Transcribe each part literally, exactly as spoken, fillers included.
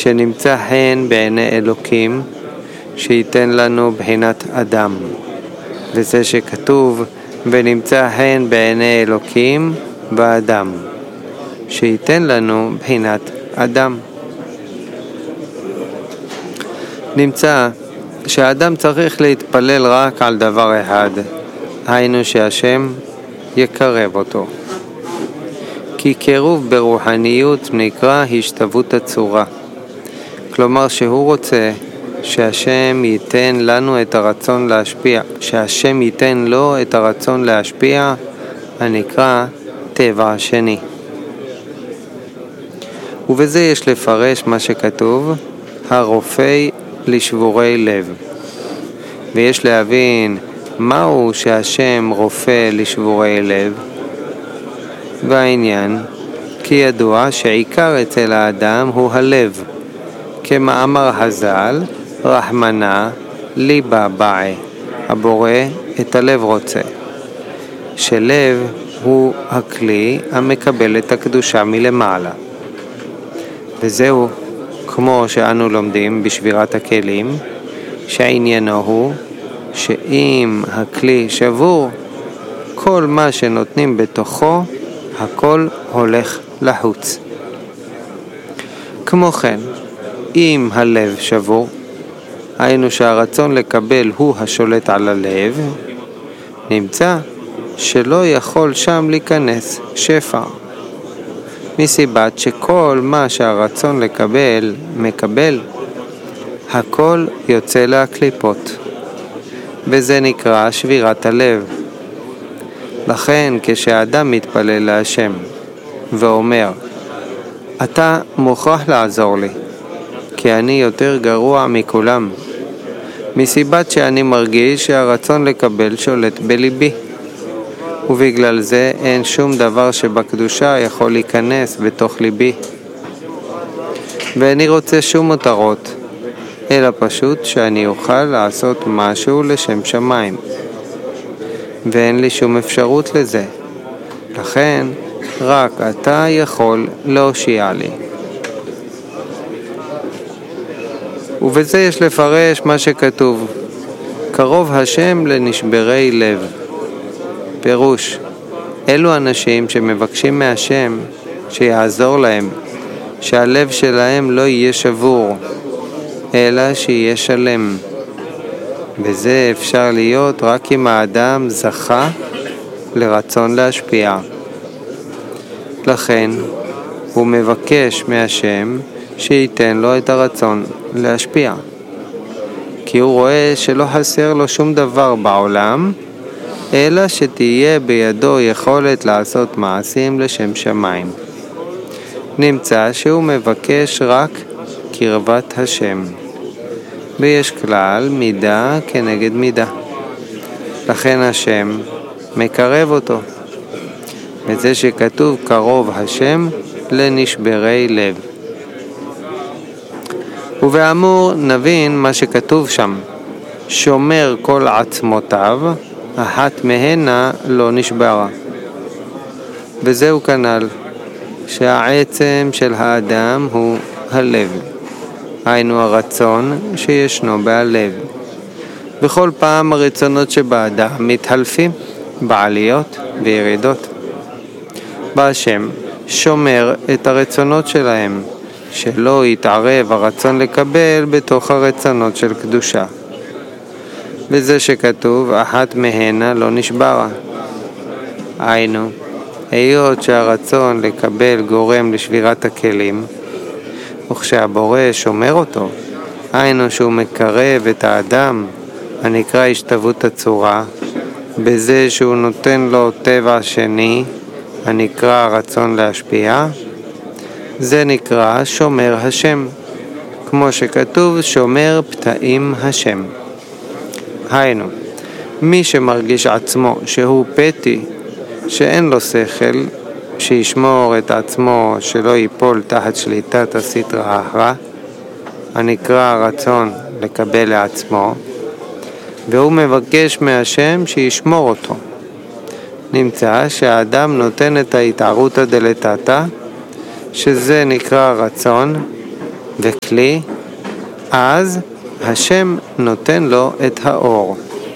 שנמצא חן בעיני אלוקים, שייתן לנו בחינת אדם. וזה שכתוב, ונמצא חן בעיני אלוקים באדם, שייתן לנו בחינת אדם. נמצא שהאדם צריך להתפלל רק על דבר אחד, היינו שהשם יקרב אותו. כי קירוב ברוחניות נקרא השתוות הצורה. כלומר שהוא רוצה שהשם ייתן לנו את הרצון להשפיע, שהשם ייתן לו את הרצון להשפיע, הנקרא טבע השני. ובזה יש לפרש מה שכתוב, הרופא לשבורי לב. ויש להבין מהו שהשם רופא לשבורי לב. והעניין, כי ידוע שעיקר אצל האדם הוא הלב, כמאמר הז"ל, רחמנה ליבה באי, הבורא את הלב רוצה. שלב הוא הכלי המקבל את הקדושה מלמעלה. וזהו, כמו שאנו לומדים בשבירת הכלים, שעניינו הוא שאם הכלי שבור, כל מה שנותנים בתוכו, הכל הולך לחוץ. כמו כן, אם הלב שבור, היינו שהרצון לקבל הוא השולט על הלב, נמצא שלא יכול שם להיכנס שפע. מסיבת שכל מה שהרצון לקבל מקבל, הכל יוצא להקליפות. וזה נקרא שבירת הלב. לכן כשאדם מתפלל להשם ואומר, אתה מוכרח לעזור לי, כי אני יותר גרוע מכולם, מסיבת שאני מרגיש שהרצון לקבל שולט בליבי, ובגלל זה אין שום דבר שבקדושה יכול להיכנס בתוך ליבי. ואני רוצה שום מותרות, אלא פשוט שאני אוכל לעשות משהו לשם שמיים. ואין לי שום אפשרות לזה. לכן רק אתה יכול להושיע לי. ובזה יש לפרש מה שכתוב, קרוב השם לנשברי לב. פירוש, אלו אנשים שמבקשים מהשם שיעזור להם, שהלב שלהם לא יהיה שבור, אלא שיהיה שלם. וזה אפשר להיות רק אם האדם זכה לרצון להשפיע. לכן הוא מבקש מהשם שייתן לו את הרצון להשפיע, כי הוא רואה שלא חסר לו שום דבר בעולם, אלא שתהיה בידו יכולת לעשות מעשים לשם שמיים. נמצא שהוא מבקש רק קרבת השם. ויש כלל מידה כנגד מידה. לכן השם מקרב אותו. וזה שכתוב קרוב השם לנשברי לב. ובאמור נבין מה שכתוב שם, שומר כל עצמותיו, אחת מהנה לא נשברה. וזהו כנ"ל, שהעצם של האדם הוא הלב, היינו הרצון שישנו בהלב. בכל פעם הרצונות שבאדם מתחלפים בעליות וירידות. בהשם שומר את הרצונות שלהם, שלא יתערב הרצון לקבל בתוך הרצונות של קדושה. וזה שכתוב אחת מהנה לא נשברה. היינו, היות שהרצון לקבל גורם לשבירת הכלים, וכשהבורא שומר אותו, היינו שהוא מקרב את האדם, הנקרא השתוות הצורה, בזה שהוא נותן לו טבע שני, הנקרא הרצון להשפיע, זה נקרא שומר השם, כמו שכתוב שומר פתאים השם. היינו, מי שמרגיש עצמו שהוא פתי, שאין לו שכל, שישמור את עצמו שלא ייפול תחת שליטת הסטרא אחרא, הנקרא הרצון לקבל לעצמו, והוא מבקש מהשם שישמור אותו. נמצא שהאדם נותן את ההתערותא דלתתא, שזה נקרא רצון, וכלי, אז השם נותן לו את האור.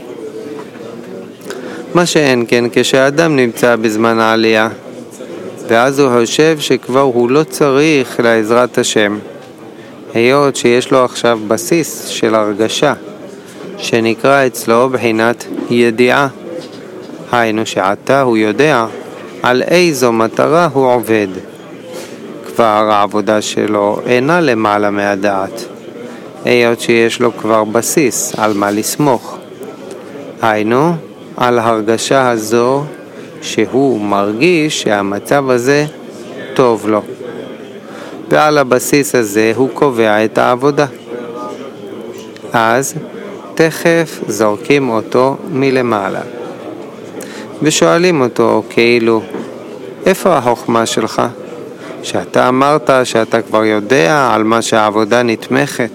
מה שאין כן כשאדם נמצא בזמן העלייה, ואז הוא חושב שכבר הוא לא צריך לעזרת השם, היות שיש לו עכשיו בסיס של הרגשה, שנקרא אצלו בחינת ידיעה. היינו שעתה הוא יודע על איזו מטרה הוא עובד. כבר העבודה שלו אינה למעלה מהדעת, היות שיש לו כבר בסיס על מה לסמוך. היינו על הרגשה הזו שהוא מרגיש שהמצב הזה טוב לו, ועל הבסיס הזה הוא קובע את העבודה. אז תכף זורקים אותו מלמעלה ושואלים אותו כאילו, איפה החוכמה שלך? שאתה אמרת שאתה כבר יודע על מה שהעבודה נתמכת.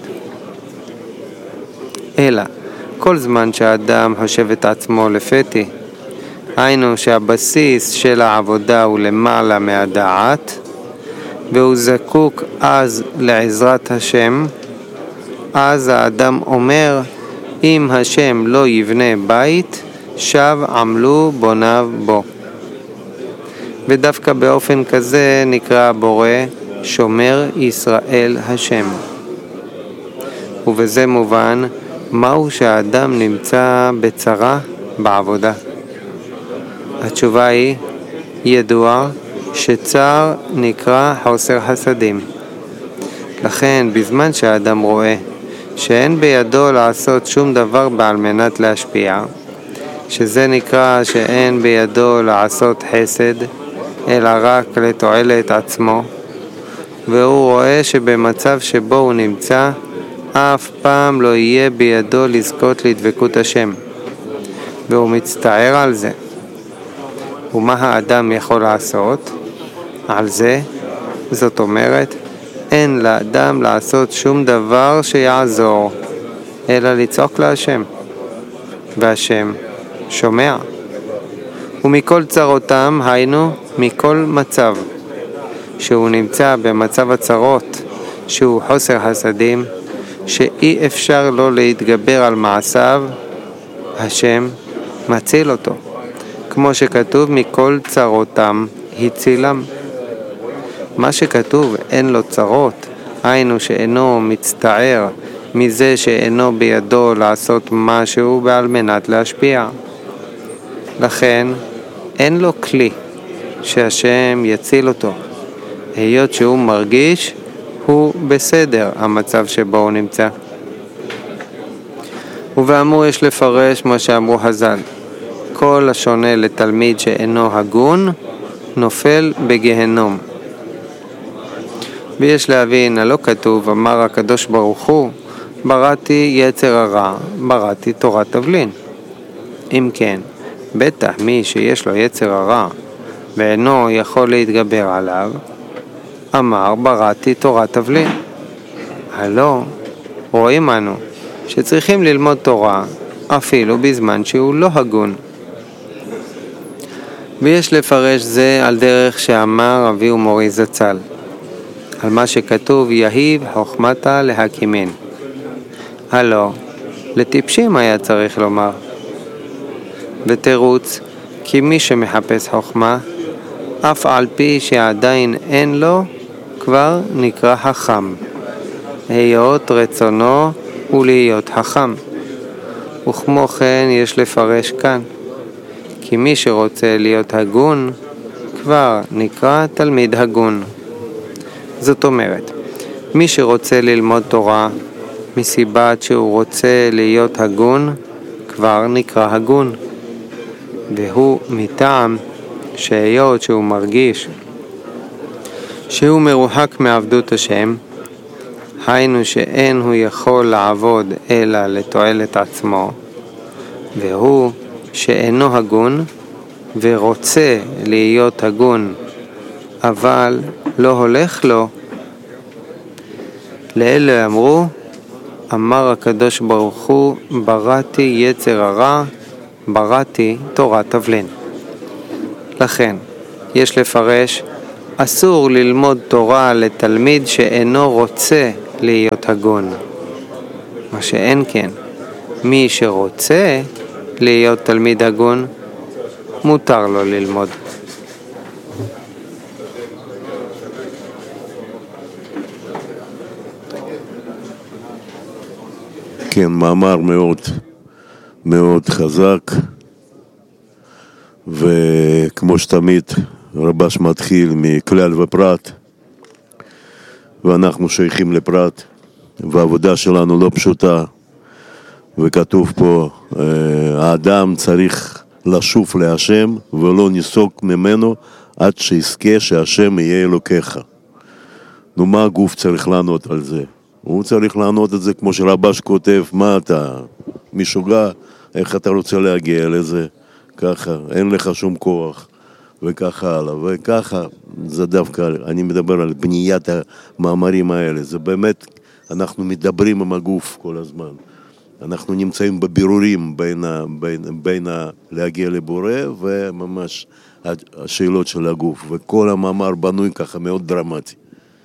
אלא כל זמן שהאדם חושב את עצמו לפתי, היינו שהבסיס של העבודה הוא למעלה מהדעת, והוא זקוק אז לעזרת השם, אז האדם אומר, אם השם לא יבנה בית, שב עמלו בוניו בו. ודווקא באופן כזה נקרא בורא שומר ישראל השם. ובזה מובן מהו שהאדם נמצא בצרה בעבודה. התשובה היא ידוע שצר נקרא חוסר חסדים. לכן בזמן שהאדם רואה שאין בידו לעשות שום דבר בעל מנת להשפיע, שזה נקרא שאין בידו לעשות חסד אלא רק לתועלת עצמו, והוא רואה שבמצב שבו הוא נמצא אף פעם לא יהיה בידו לזכות לדבקות השם, והוא מצטער על זה. ומה האדם יכול לעשות על זה? זאת אומרת, אין לאדם לעשות שום דבר שיעזור, אלא לצעוק להשם, והשם שומע. ומכל צרותם, היינו מכל מצב שהוא נמצא במצב הצרות, שהוא חוסר חסדים, שאי אפשר לו להתגבר על מעשיו, השם מציל אותו, כמו שכתוב מכל צרותם הצילם. מה שכתוב אין לו צרות, היינו שאינו מצטער מזה שאינו בידו לעשות משהו בעל מנת להשפיע. לכן אין לו כלי שהשם יציל אותו, היות שהוא מרגיש הוא בסדר המצב שבו הוא נמצא. ובאמור יש לפרש מה שאמרו חז"ל, כל השונה לתלמיד שאינו הגון נופל בגהנום. ויש להבין, הלא כתוב, אמר הקדוש ברוך הוא, בראתי יצר הרע, בראתי תורת תבלין. אם כן, בטח מי שיש לו יצר הרע ואינו יכול להתגבר עליו, אמר בראתי תורת תבלין. הלא רואים אנו שצריכים ללמוד תורה אפילו בזמן שהוא לא הגון. ויש לפרש זה על דרך שאמר אבי ומורי זצ"ל, על מה שכתוב יהיב חוכמתה להקימין. הלא לטיפשים היה צריך לומר. ותירוץ כי מי שמחפש חוכמה, אף על פי שעדיין אין לו, כבר נקרא חכם, היות רצונו ולהיות חכם. וכמו כן יש לפרש כאן, כי מי שרוצה להיות הגון, כבר נקרא תלמיד הגון. זאת אומרת, מי שרוצה ללמוד תורה, מסיבת שהוא רוצה להיות הגון, כבר נקרא הגון. והוא מטעם שהיות שהוא מרגיש שהוא מרוחק מעבדות השם, היינו שאין הוא יכול לעבוד אלא לתועלת עצמו, והוא שאינו הגון ורוצה להיות הגון אבל לא הולך לו, לאלה אמרו, אמר הקדוש ברוך הוא, בראתי יצר הרע, בראתי תורת תבלין. לכן יש לפרש, אסור ללמוד תורה לתלמיד שאינו רוצה להיות הגון. מה שאין כן, מי שרוצה להיות תלמיד הגון, מותר לו ללמוד. כן, מאמר מאוד מאוד חזק, וכמו שתמיד רבש מתחיל מכלל ופרט, ואנחנו שייכים לפרט, והעבודה שלנו לא פשוטה, וכתוב פה, האדם צריך לשוב להשם ולא ניסוק ממנו עד שיזכה שהשם יהיה אלוקיך. נו, מה הגוף צריך לענות על זה? הוא צריך לענות את זה כמו שרבש כותב, מה אתה משוגע, איך אתה רוצה להגיע לזה? ככה, אין לך שום כוח, וככה הלאה, וככה, זה דווקא, אני מדבר על בניית המאמרים האלה, זה באמת, אנחנו מדברים עם הגוף כל הזמן, אנחנו נמצאים בבירורים בין, בין, בין להגיע לבורא, וממש השאלות של הגוף, וכל המאמר בנוי ככה מאוד דרמטי.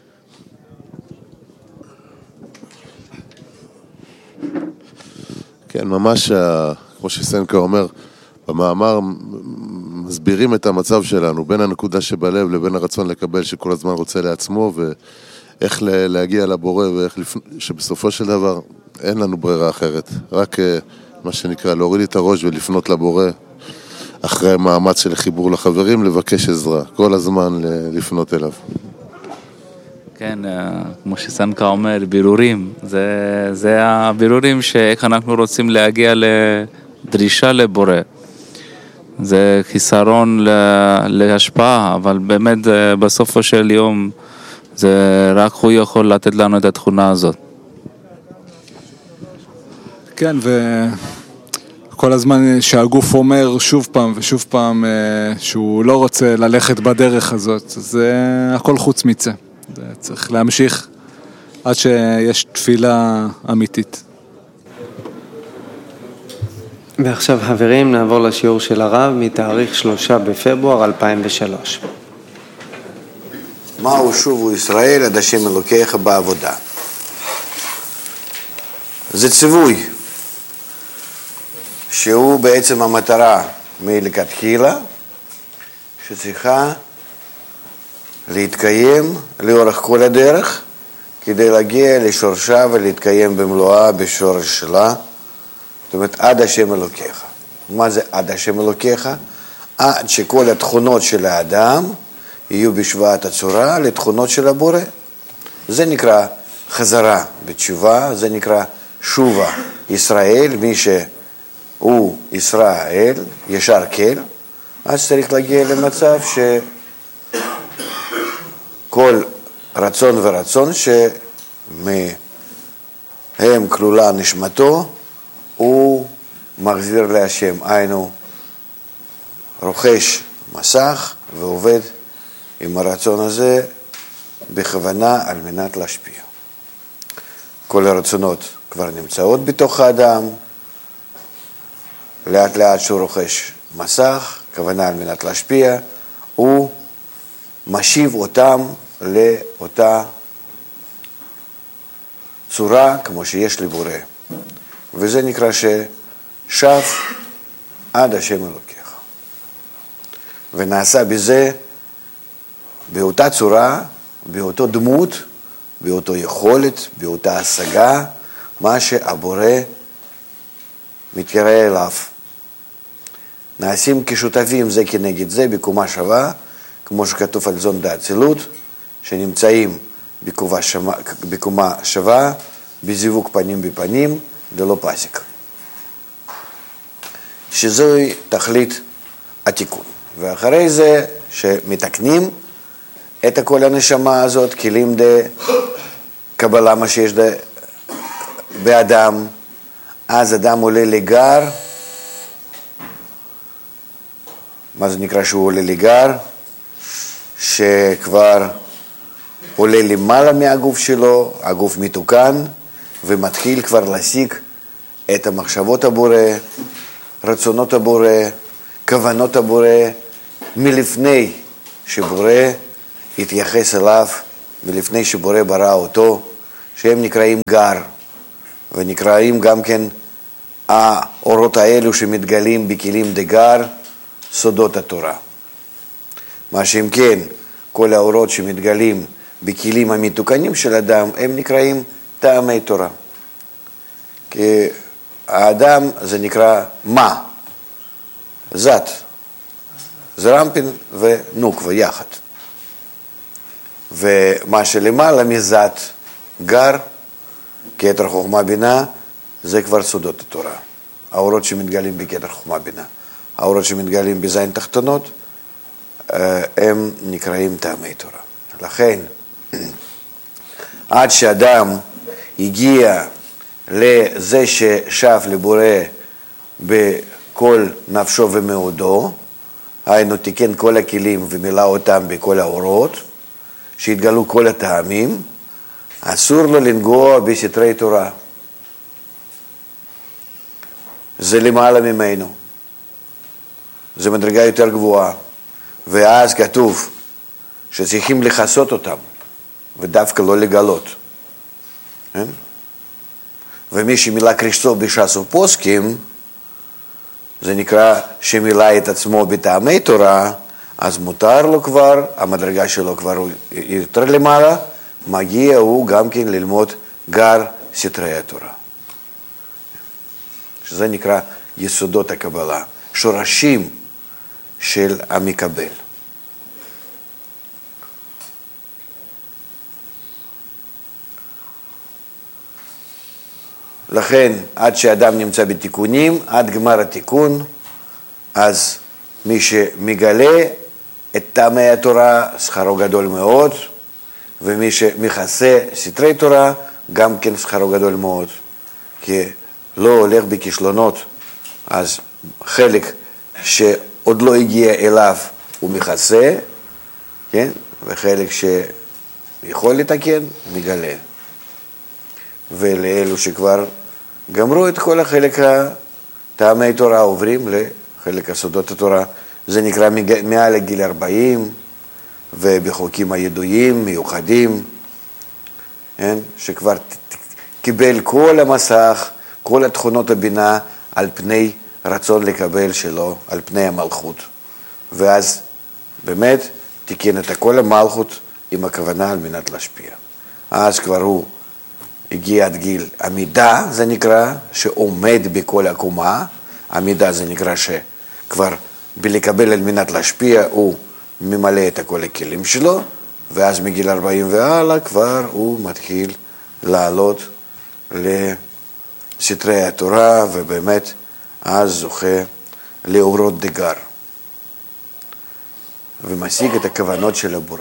כן, ממש, כמו שסנקה אומר, במאמר מסבירים את המצב שלנו, בין הנקודה שבלב לבין הרצון לקבל שכל הזמן רוצה לעצמו, ואיך להגיע לבורא, ואיך לפ... שבסופו של דבר אין לנו ברירה אחרת. רק מה שנקרא להוריד את הראש ולפנות לבורא, אחרי מאמץ של חיבור לחברים, לבקש עזרה, כל הזמן לפנות אליו. כן, כמו שסנקה אומר, בירורים, זה, זה הבירורים שאיך אנחנו רוצים להגיע לדרישה לבורא. זה חיסרון להשפעה, אבל באמת בסופו של יום, זה רק הוא יכול לתת לנו את התכונה הזאת. כן, וכל הזמן שהגוף אומר שוב פעם ושוב פעם שהוא לא רוצה ללכת בדרך הזאת, זה הכל חוץ מצה. צריך להמשיך עד שיש תפילה אמיתית. ועכשיו חברים, נעבור לשיעור של הרב מתאריך שלושה בפברואר אלפיים ושלוש. מהו שובו ישראל עד השם אלוקיך בעבודה? זה ציווי שהוא בעצם המטרה מלכתחילה שצריכה להתקיים לאורך כל הדרך כדי להגיע לשורשה ולהתקיים במלואה בשורש שלה, זאת אומרת עד השם אלוקיך. מה זה עד השם אלוקיך? עד שכל התכונות של האדם יהיו בשוואת הצורה לתכונות של הבורא. זה נקרא חזרה בתשובה, זה נקרא שובה ישראל, מי שהוא ישראל, ישר כל, אז צריך להגיע למצב ש... כל רצון ורצון שמהם כלולה נשמתו הוא מחזיר להשם, היינו רוכש מסך ועובד עם הרצון הזה בכוונה על מנת להשפיע. כל הרצונות כבר נמצאות בתוך האדם, לאט לאט שהוא רוכש מסך, כוונה על מנת להשפיע, הוא משיב אותם לאותה צורה כמו שיש לבורא. וזה נקרא ששב עד השם אלוקיך. ונעשה בזה, באותה צורה, באותו דמות, באותו יכולת, באותה השגה, מה שהבורא מתקרא אליו. נעשים כשותפים זה כנגד זה בקומה שווה, כמו שכתוב על זון דאצילות, שנמצאים בקומה, שמה, בקומה שווה, בזיווג פנים בפנים, ללא פסיק. שזוהי תכלית התיקון. ואחרי זה שמתקנים את כל הנשמה הזאת, כלים דה קבלה מה שיש דה באדם, אז אדם עולה לגר. מה זה נקרא שהוא עולה לגר? שכבר עולה למעלה מהגוף שלו, הגוף מתוקן, ומתחיל כבר להשיג את המחשבות הבורא, רצונות הבורא, כוונות הבורא, מלפני שבורא התייחס אליו, מלפני שבורא ברא אותו, שהם נקראים גר, ונקראים גם כן האורות האלו שמתגלים בכלים דגר, סודות התורה. מה שאם כן, כל האורות שמתגלים בכלים המתוקנים של אדם, הם נקראים טעמי תורה. כי האדם זה נקרא מה? זת, זרמפין ונוקווה יחד. ומה שלמעלה מזת, גר, כתר חוכמה בינה, זה כבר סודות התורה. האורות שמתגלים בכתר חוכמה בינה. האורות שמתגלים בזין תחתונות, הם נקראים טעמי תורה. לכן, עד שאדם הגיע לזה ששב לבורא בכל נפשו ומאודו, היינו תיקן כל הכלים ומילא אותם בכל האורות, שהתגלו כל הטעמים, אסור לו לנגוע בסתרי תורה. זה למעלה ממנו. זה מדרגה יותר גבוהה. ואז כתוב שצריכים לחסות אותם, ודווקא לא לגלות. כן? ומי שמילא קרישתו בש"ס ופוסקים, זה נקרא שמילא את עצמו בטעמי תורה, אז מותר לו כבר, המדרגה שלו כבר יותר למעלה, מגיע הוא גם כן ללמוד גר סתרי התורה. שזה נקרא יסודות הקבלה, שורשים של המקבל. לכן, עד שאדם נמצא בתיקונים, עד גמר התיקון, אז מי שמגלה את טעמי התורה, שכרו גדול מאוד, ומי שמכסה סתרי תורה, גם כן שכרו גדול מאוד. כי לא הולך בכישלונות, אז חלק שעוד לא הגיע אליו הוא מכסה, כן? וחלק שיכול לתקן, מגלה. ולאלו שכבר גמרו את כל החלק הטעמי תורה, עוברים לחלק הסודות התורה. זה נקרא מעל לגיל ארבעים, ובחוקים הידועים, מיוחדים, כן? שכבר קיבל כל המסך, כל התכונות הבינה, על פני רצון לקבל שלו, על פני המלכות. ואז באמת תיקן את כל המלכות עם הכוונה על מנת להשפיע. אז כבר הוא הגיע עד גיל עמידה, זה נקרא, שעומד בכל הקומה. עמידה זה נקרא שכבר בלקבל על מנת להשפיע הוא ממלא את כל הכלים שלו, ואז מגיל ארבעים והלאה כבר הוא מתחיל לעלות לסתרי התורה, ובאמת אז זוכה לאורות דגר, ומשיג את הכוונות של הבורא.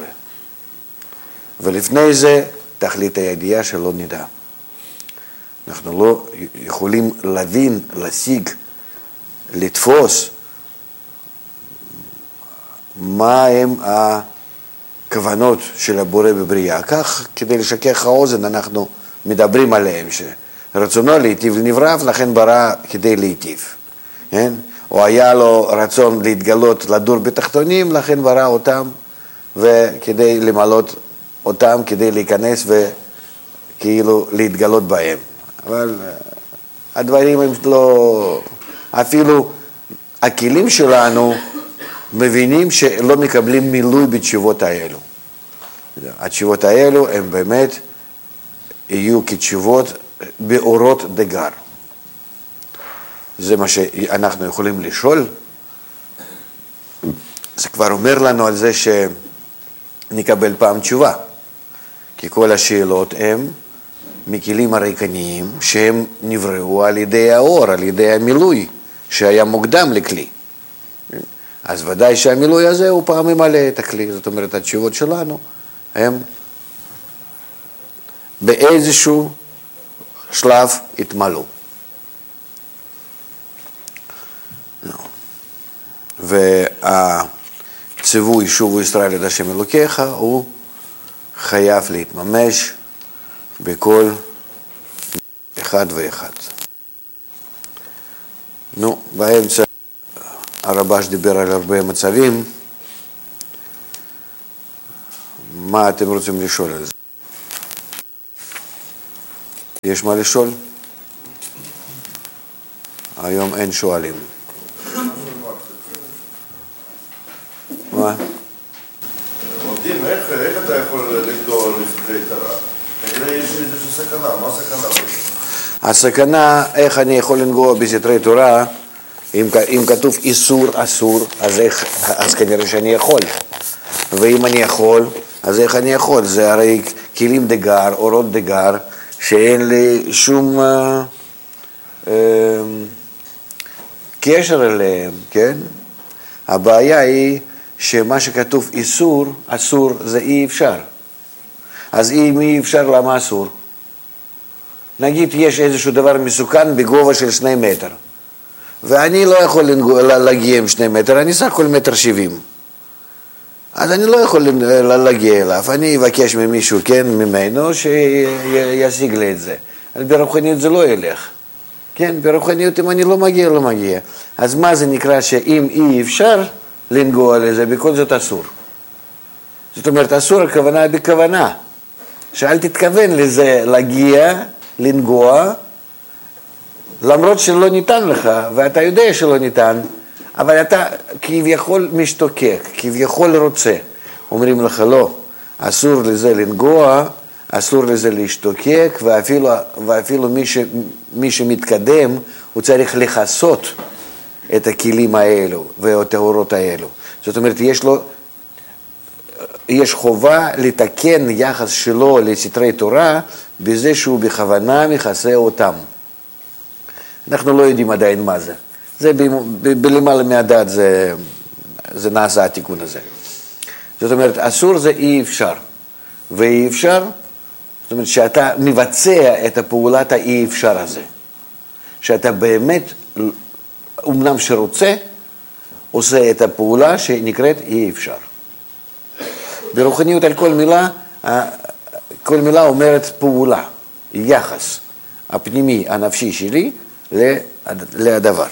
ולפני זה תכלית הידיעה שלא נדע. אנחנו לא יכולים להבין, להשיג, לתפוס מה הם הכוונות של הבורא בבריאה. כך, כדי לשכך האוזן, אנחנו מדברים עליהם, שרצונו להיטיב לנבריו, לכן ברא כדי להיטיב. כן? או היה לו רצון להתגלות, לדור בתחתונים, לכן ברא אותם, וכדי למלות אותם, כדי להיכנס וכאילו להתגלות בהם. אבל הדברים הם לא... אפילו הכלים שלנו מבינים שלא מקבלים מילוי בתשובות האלו. התשובות האלו הם באמת יהיו כתשובות באורות דגר. זה מה שאנחנו יכולים לשאול. זה כבר אומר לנו על זה שנקבל פעם תשובה. כי כל השאלות הם מכלים הריקניים שהם נבראו על ידי האור, על ידי המילוי שהיה מוקדם לכלי. אז ודאי שהמילוי הזה הוא פעם ממלא את הכלי. זאת אומרת, התשובות שלנו הם באיזשהו שלב התמלאו. והציווי שובו ישראל את השם אלוקיך הוא חייב להתממש בכל אחד ואחד. נו, באמצע הרבש דיבר על הרבה מצבים. מה אתם רוצים לשאול על זה? יש מה לשאול? היום אין שואלים. מה? עובדים, איך אתה יכול לגדול לפני תורה? כנראה יש איזושהי סכנה, מה הסכנה? הסכנה, איך אני יכול לנגוע בסתרי תורה, אם, אם כתוב איסור אסור, אז, איך, אז כנראה שאני יכול. ואם אני יכול, אז איך אני יכול? זה הרי כלים דגר, אורות דגר, שאין לי שום אה, אה, קשר אליהם, כן? הבעיה היא שמה שכתוב איסור, אסור, זה אי אפשר. אז אם אי אפשר, למה אסור? נגיד יש איזשהו דבר מסוכן בגובה של שני מטר, ואני לא יכול להגיע עם שני מטר, אני סך הכל מטר שבעים. אז אני לא יכול להגיע אליו, אני אבקש ממישהו, כן, ממנו, שישיג לי את זה. ברוחניות זה לא ילך. כן, ברוחניות אם אני לא מגיע, לא מגיע. אז מה זה נקרא שאם אי אפשר לנגוע לזה, בכל זאת אסור. זאת אומרת, אסור הכוונה בכוונה. שאל תתכוון לזה להגיע, לנגוע, למרות שלא ניתן לך, ואתה יודע שלא ניתן, אבל אתה כביכול משתוקק, כביכול רוצה. אומרים לך לא, אסור לזה לנגוע, אסור לזה להשתוקק, ואפילו, ואפילו מי, ש, מי שמתקדם, הוא צריך לחסות את הכלים האלו ואת האורות האלו. זאת אומרת, יש לו, יש חובה לתקן יחס שלו לסתרי תורה, בזה שהוא בכוונה מכסה אותם. אנחנו לא יודעים עדיין מה זה. זה בלמעלה מהדעת זה, זה נעשה התיקון הזה. זאת אומרת, אסור זה אי אפשר. ואי אפשר, זאת אומרת שאתה מבצע את הפעולת האי אפשר הזה. שאתה באמת, אומנם שרוצה, עושה את הפעולה שנקראת אי אפשר. ברוחניות על כל מילה, כל מילה אומרת פעולה, יחס הפנימי, הנפשי שלי לדבר.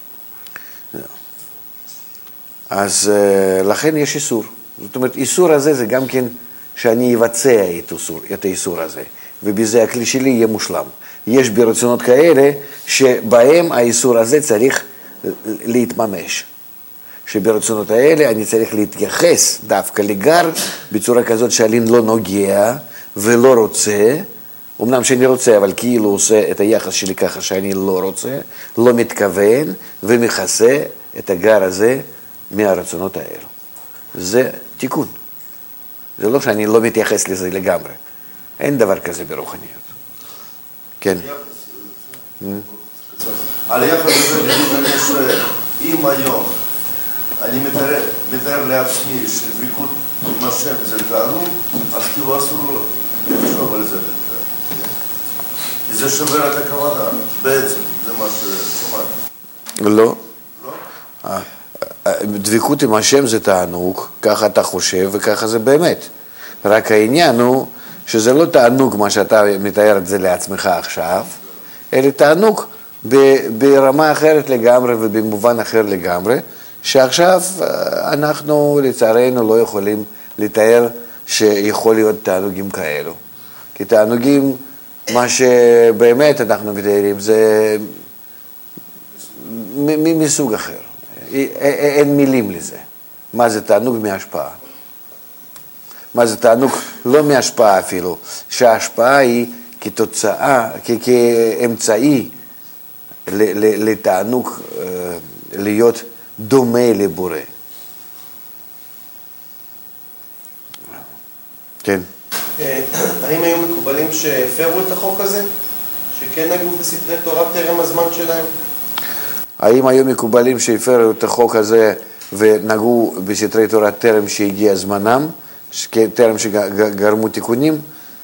אז לכן יש איסור. זאת אומרת, איסור הזה זה גם כן שאני אבצע את האיסור, את האיסור הזה, ובזה הכלי שלי יהיה מושלם. יש ברצונות כאלה שבהם האיסור הזה צריך להתממש. שברצונות האלה אני צריך להתייחס דווקא לגר בצורה כזאת שאני לא נוגע ולא רוצה, אמנם שאני רוצה, אבל כאילו עושה את היחס שלי ככה שאני לא רוצה, לא מתכוון ומכסה את הגר הזה מהרצונות האלו. זה תיקון. זה לא שאני לא מתייחס לזה לגמרי. אין דבר כזה ברוחניות. כן. על יחס הזה, אני שואל, אם היום אני מתאר, מתאר לעצמי שדבקות עם השם זה תענוג, אז כאילו אסור לחשוב על זה. כי זה שובר את הכוונה, בעצם, זה מה ששומעת. לא. לא? דבקות עם השם זה תענוג, ככה אתה חושב וככה זה באמת. רק העניין הוא שזה לא תענוג מה שאתה מתאר את זה לעצמך עכשיו, אלא תענוג ברמה אחרת לגמרי ובמובן אחר לגמרי, שעכשיו אנחנו לצערנו לא יכולים לתאר שיכול להיות תענוגים כאלו. כי תענוגים, מה שבאמת אנחנו מתארים זה מסוג אחר. אין מילים לזה. מה זה תענוג מהשפעה? מה זה תענוג לא מהשפעה אפילו, שההשפעה היא כתוצאה, כאמצעי לתענוג להיות דומה לבורא. כן. האם היו מקובלים שהפרו את החוק הזה? שכן נגעו בסתרי תורה טרם הזמן שלהם? האם היו מקובלים שהפרו את החוק הזה ונגעו בסתרי תורה טרם שהגיע זמנם, טרם שגרמו תיקונים?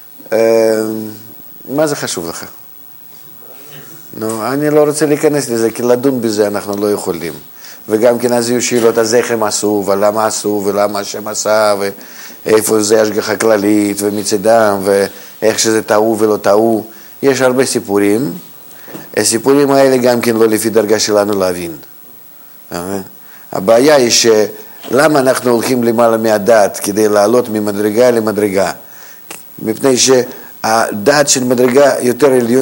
מה זה חשוב לך? נו, אני לא רוצה להיכנס לזה, כי לדון בזה אנחנו לא יכולים. וגם כן אז יהיו שאלות, אז איך הם עשו, ולמה עשו, ולמה השם עשה, ואיפה זה השגחה כללית, ומצדם, ואיך שזה טעו ולא טעו. יש הרבה סיפורים. הסיפורים האלה גם כן לא לפי דרגה שלנו להבין. הבעיה היא שלמה אנחנו הולכים למעלה מהדעת כדי לעלות ממדרגה למדרגה? מפני שהדעת של מדרגה יותר עליונה